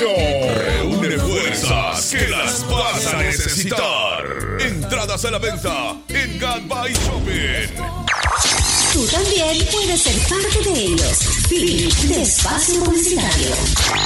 espacio. Reúne fuerzas que las vas a necesitar. Entradas a la venta en Gadbay Shopping. Tú también puedes ser parte de ellos. Clic de Espacio Publicitario.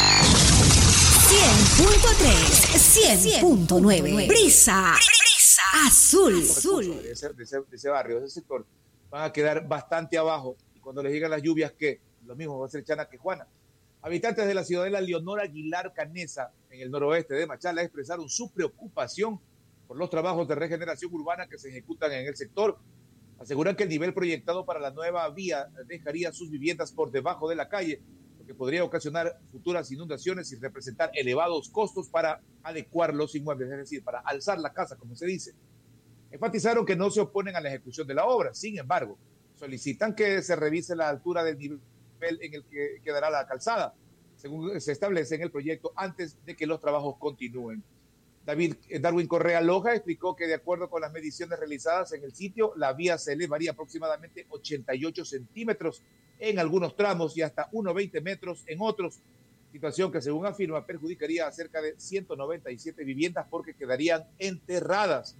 100.3, 100.9. Brisa Azul. De ese barrio, de ese sector, van a quedar bastante abajo. Y cuando les llegan las lluvias, ¿qué? Lo mismo va a ser Chana que Juana. Habitantes de la ciudadela Leonor Aguilar Canesa, en el noroeste de Machala, expresaron su preocupación por los trabajos de regeneración urbana que se ejecutan en el sector. Aseguran que el nivel proyectado para la nueva vía dejaría sus viviendas por debajo de la calle, lo que podría ocasionar futuras inundaciones y representar elevados costos para adecuar los inmuebles, es decir, para alzar la casa, como se dice. Enfatizaron que no se oponen a la ejecución de la obra, sin embargo, solicitan que se revise la altura del nivel en el que quedará la calzada, según se establece en el proyecto, antes de que los trabajos continúen. Darwin Correa Loja explicó que de acuerdo con las mediciones realizadas en el sitio, la vía se elevaría aproximadamente 88 centímetros en algunos tramos y hasta 1,20 metros en otros, situación que según afirma perjudicaría a cerca de 197 viviendas porque quedarían enterradas.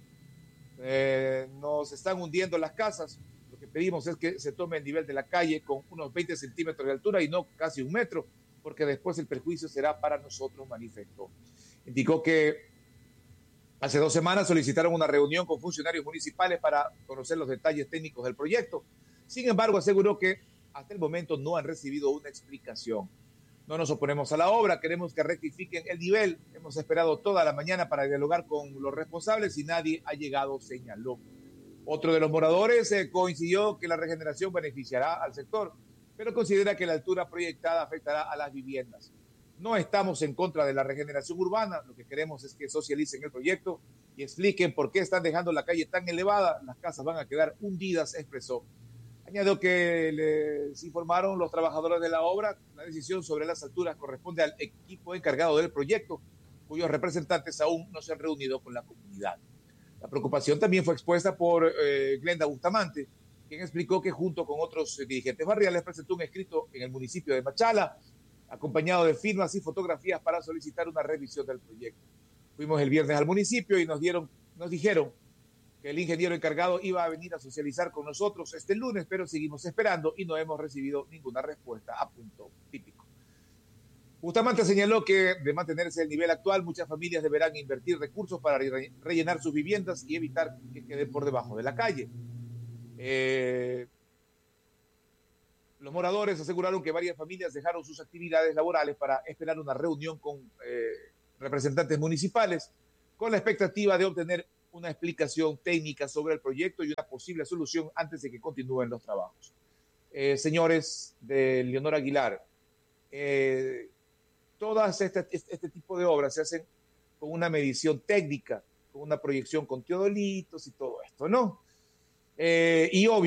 Nos están hundiendo las casas. Lo que pedimos es que se tome el nivel de la calle con unos 20 centímetros de altura y no casi 1 metro, porque después el perjuicio será para nosotros, manifestó. Indicó que hace 2 semanas solicitaron una reunión con funcionarios municipales para conocer los detalles técnicos del proyecto. Sin embargo, aseguró que hasta el momento no han recibido una explicación. No nos oponemos a la obra, queremos que rectifiquen el nivel. Hemos esperado toda la mañana para dialogar con los responsables y nadie ha llegado, señaló. Otro de los moradores coincidió que la regeneración beneficiará al sector, pero considera que la altura proyectada afectará a las viviendas. No estamos en contra de la regeneración urbana, lo que queremos es que socialicen el proyecto y expliquen por qué están dejando la calle tan elevada, las casas van a quedar hundidas, expresó. Añadió que les informaron los trabajadores de la obra, la decisión sobre las alturas corresponde al equipo encargado del proyecto, cuyos representantes aún no se han reunido con la comunidad. La preocupación también fue expuesta por Glenda Bustamante, quien explicó que junto con otros dirigentes barriales presentó un escrito en el municipio de Machala, acompañado de firmas y fotografías para solicitar una revisión del proyecto. Fuimos el viernes al municipio y nos dijeron que el ingeniero encargado iba a venir a socializar con nosotros este lunes, pero seguimos esperando y no hemos recibido ninguna respuesta, a punto típico. Bustamante señaló que de mantenerse el nivel actual, muchas familias deberán invertir recursos para rellenar sus viviendas y evitar que queden por debajo de la calle. Los moradores aseguraron que varias familias dejaron sus actividades laborales para esperar una reunión con representantes municipales con la expectativa de obtener una explicación técnica sobre el proyecto y una posible solución antes de que continúen los trabajos. Señores de Leonor Aguilar, todas este tipo de obras se hacen con una medición técnica, con una proyección con teodolitos y todo esto, ¿no? Y obvio,